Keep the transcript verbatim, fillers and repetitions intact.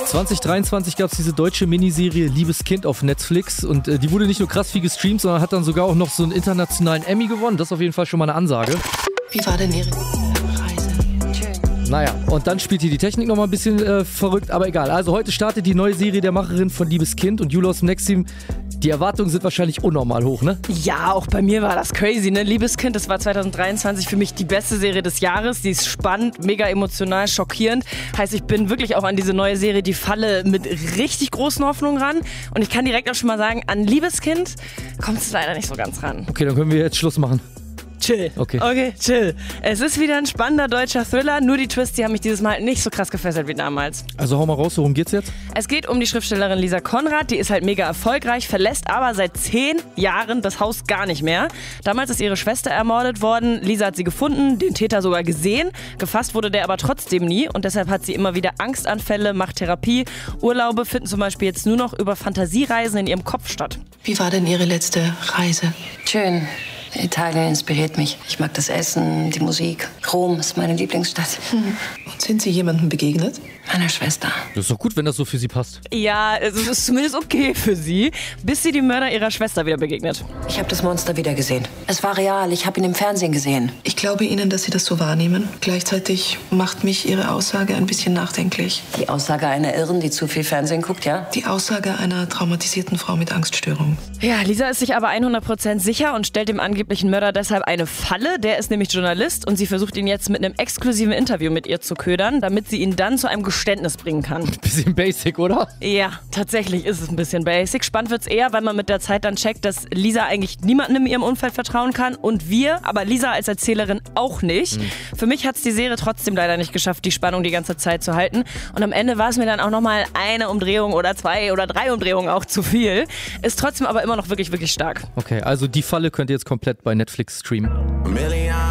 zwanzig dreiundzwanzig gab es diese deutsche Miniserie Liebes Kind auf Netflix und äh, die wurde nicht nur krass viel gestreamt, sondern hat dann sogar auch noch so einen internationalen Emmy gewonnen. Das ist auf jeden Fall schon mal eine Ansage. Wie war denn Ihre Reise? Schön. Naja, und dann spielt hier die Technik nochmal ein bisschen äh, verrückt, aber egal. Also heute startet die neue Serie der Macherin von Liebes Kind und Jule aus dem Next-Team. Die Erwartungen sind wahrscheinlich unnormal hoch, ne? Ja, auch bei mir war das crazy, ne? Liebes Kind, das war zwanzig dreiundzwanzig für mich die beste Serie des Jahres. Die ist spannend, mega emotional, schockierend. Heißt, ich bin wirklich auch an diese neue Serie Die Falle mit richtig großen Hoffnungen ran. Und ich kann direkt auch schon mal sagen, an Liebes Kind kommt es leider nicht so ganz ran. Okay, dann können wir jetzt Schluss machen. Chill. Okay. Okay, chill. Es ist wieder ein spannender deutscher Thriller, nur die Twists, die haben mich dieses Mal nicht so krass gefesselt wie damals. Also hau mal raus, worum geht's jetzt? Es geht um die Schriftstellerin Lisa Konrad, die ist halt mega erfolgreich, verlässt aber seit zehn Jahren das Haus gar nicht mehr. Damals ist ihre Schwester ermordet worden, Lisa hat sie gefunden, den Täter sogar gesehen, gefasst wurde der aber trotzdem nie und deshalb hat sie immer wieder Angstanfälle, macht Therapie. Urlaube finden zum Beispiel jetzt nur noch über Fantasiereisen in ihrem Kopf statt. Wie war denn Ihre letzte Reise? Schön. Italien inspiriert mich. Ich mag das Essen, die Musik. Rom ist meine Lieblingsstadt. Hm. Und sind Sie jemandem begegnet? Meiner Schwester. Das ist doch gut, wenn das so für sie passt. Ja, es ist zumindest okay für sie, bis sie dem Mörder ihrer Schwester wieder begegnet. Ich habe das Monster wieder gesehen. Es war real, ich habe ihn im Fernsehen gesehen. Ich glaube Ihnen, dass Sie das so wahrnehmen. Gleichzeitig macht mich Ihre Aussage ein bisschen nachdenklich. Die Aussage einer Irren, die zu viel Fernsehen guckt, ja? Die Aussage einer traumatisierten Frau mit Angststörung. Ja, Lisa ist sich aber hundert Prozent sicher und stellt dem angeblichen Mörder deshalb eine Falle. Der ist nämlich Journalist und sie versucht ihn jetzt mit einem exklusiven Interview mit ihr zu ködern, damit sie ihn dann zu einem Geständnis bringen kann. Bisschen basic, oder? Ja, tatsächlich ist es ein bisschen basic. Spannend wird's eher, weil man mit der Zeit dann checkt, dass Lisa eigentlich niemandem in ihrem Umfeld vertrauen kann und wir, aber Lisa als Erzählerin auch nicht. Mhm. Für mich hat's die Serie trotzdem leider nicht geschafft, die Spannung die ganze Zeit zu halten. Und am Ende war es mir dann auch nochmal eine Umdrehung oder zwei oder drei Umdrehungen auch zu viel. Ist trotzdem aber immer noch wirklich, wirklich stark. Okay, also Die Falle könnt ihr jetzt komplett bei Netflix streamen.